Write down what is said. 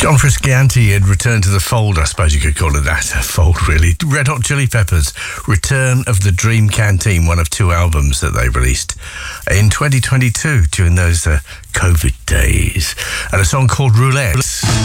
John Frusciante had returned to the fold, I suppose you could call it that, a fold really. Red Hot Chili Peppers, Return of the Dream Canteen, one of 2 albums that they released in 2022 during those COVID days. And a song called Roulette.